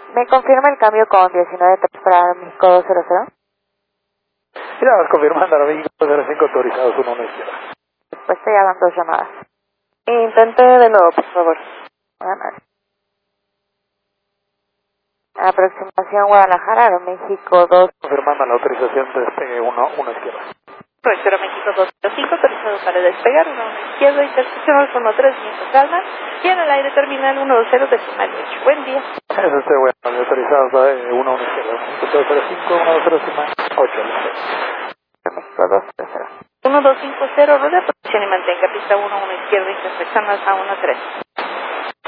¿Me confirma el cambio con 19 para México 200? Mira, vas confirmando ahora México 05 autorizados 1 a la izquierda. Pues estoy dando 2 llamadas. Intente de nuevo, por favor. Bueno. Aproximación Guadalajara, México 2. Confirmando la autorización de despegue 1 a izquierda. Proyecto México 205, autorizado para despegar, 1 a la izquierda, intersección al 13, viento calma, y en el aire terminal 120 decimal 8. Buen día. Eso está bueno, autorizados 1 a la izquierda. México 205, 120 decimal 8 a la izquierda. México 200. 1250, rueda de posición y mantenga pista 1 a la izquierda, intersección alfa 13.